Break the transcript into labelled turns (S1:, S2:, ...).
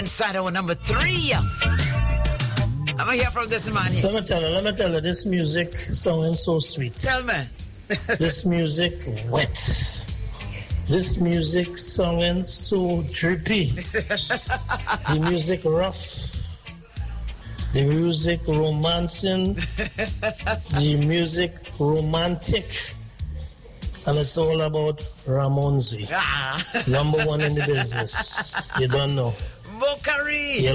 S1: Inside our number 3. I'm gonna hear from this man here.
S2: Let me tell you, this music sounding so sweet.
S1: Tell me.
S2: This music wet. This music sounding so drippy. The music rough. The music romancing. The music romantic. And it's all about Ramonzi. Number 1 in the business. You don't know.
S1: Bokari.